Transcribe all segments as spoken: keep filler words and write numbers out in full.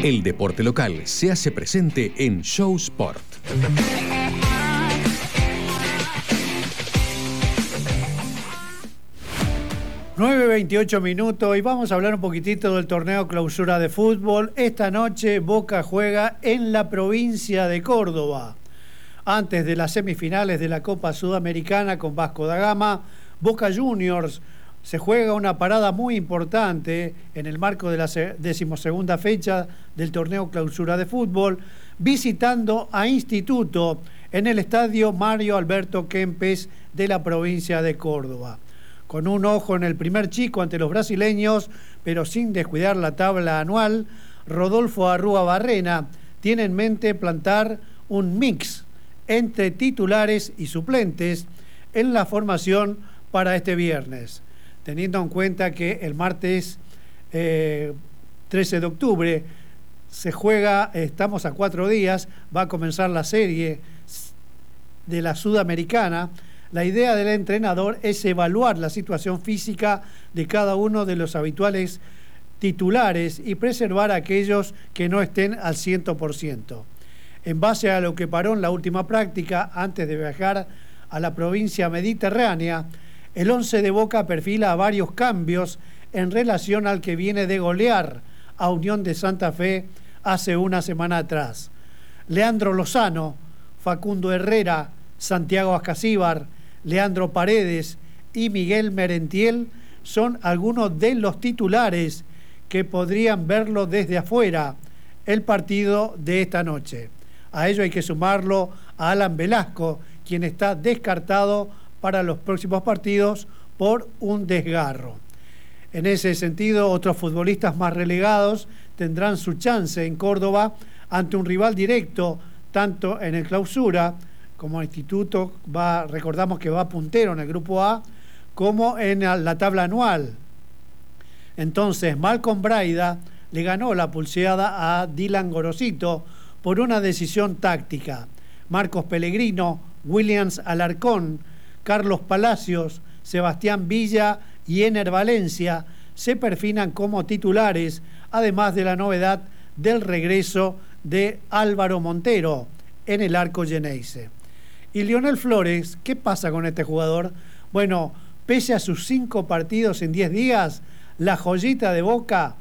El deporte local se hace presente en Show Sport. nueve veintiocho minutos y vamos a hablar un poquitito del torneo clausura de fútbol. Esta noche Boca juega en la provincia de Córdoba. Antes de las semifinales de la Copa Sudamericana con Vasco da Gama, Boca Juniors se juega una parada muy importante en el marco de la decimosegunda fecha del torneo clausura de fútbol, visitando a Instituto en el estadio Mario Alberto Kempes de la provincia de Córdoba. Con un ojo en el primer chico ante los brasileños, pero sin descuidar la tabla anual, Rodolfo Arrúa Barrena tiene en mente plantar un mix entre titulares y suplentes en la formación para este viernes, teniendo en cuenta que el martes eh, trece de octubre se juega, estamos a cuatro días, va a comenzar la serie de la Sudamericana. La idea del entrenador es evaluar la situación física de cada uno de los habituales titulares y preservar a aquellos que no estén al cien por ciento. En base a lo que paró en la última práctica, antes de viajar a la provincia mediterránea, el once de Boca perfila varios cambios en relación al que viene de golear a Unión de Santa Fe hace una semana atrás. Leandro Lozano, Facundo Herrera, Santiago Ascasíbar, Leandro Paredes y Miguel Merentiel son algunos de los titulares que podrían verlo desde afuera el partido de esta noche. A ello hay que sumarlo a Alan Velasco, quien está descartado para los próximos partidos por un desgarro. En ese sentido, otros futbolistas más relegados tendrán su chance en Córdoba ante un rival directo, tanto en el clausura, como el Instituto, va, recordamos que va puntero en el grupo A, como en la tabla anual. Entonces, Malcolm Braida le ganó la pulseada a Dylan Gorosito por una decisión táctica. Marcos Pellegrino, Williams Alarcón, Carlos Palacios, Sebastián Villa y Ener Valencia se perfilan como titulares, además de la novedad del regreso de Álvaro Montero en el arco Geneise. Y Lionel Flores, ¿qué pasa con este jugador? Bueno, pese a sus cinco partidos en diez días, la joyita de Boca,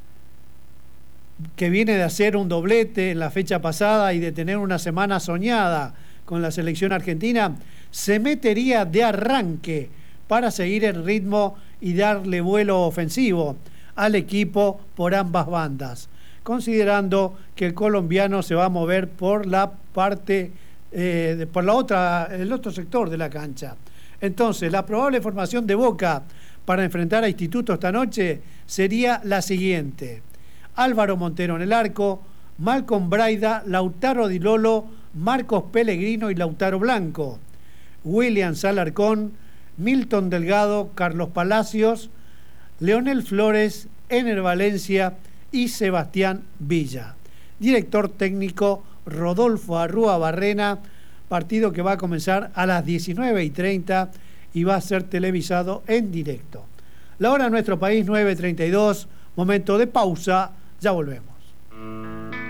que viene de hacer un doblete en la fecha pasada y de tener una semana soñada con la selección argentina, se metería de arranque para seguir el ritmo y darle vuelo ofensivo al equipo por ambas bandas, considerando que el colombiano se va a mover por la parte, eh, de, por la otra, el otro sector de la cancha. Entonces, la probable formación de Boca para enfrentar a Instituto esta noche sería la siguiente: Álvaro Montero en el arco, Malcolm Braida, Lautaro Di Lolo, Marcos Pellegrino y Lautaro Blanco, William Alarcón, Milton Delgado, Carlos Palacios, Leonel Flores, Ener Valencia y Sebastián Villa. Director técnico Rodolfo Arrúa Barrena, partido que va a comenzar a las diecinueve y treinta y va a ser televisado en directo. La hora en nuestro país, nueve treinta y dos, momento de pausa, ya volvemos.